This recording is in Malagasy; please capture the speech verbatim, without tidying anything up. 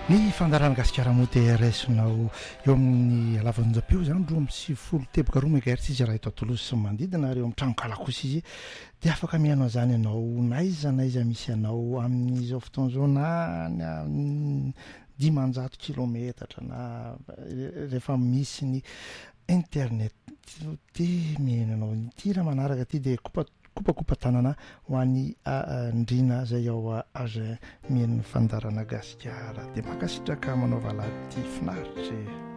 ny fandarana gasikara mo T R S nao eo amin'ny alavanjapeo zany ro amin'ny sivifolo teboka roa megahertz izy raha eto atolozy sy manodidina ary eo amin'ny tranonkalakosa izy dia afaka mihaino zany ianao naiza naiza misy ianao amin'izao fotoana zao na ny dimanjato kilometatra na rehefa misy ny internet dia mihaino anao ity raha manaraka ty dia kopa kopakopa tanana ho an'ny ndrina zay ao aza mihaino fandarana gasikara dia makasitraka manao valaty finaritra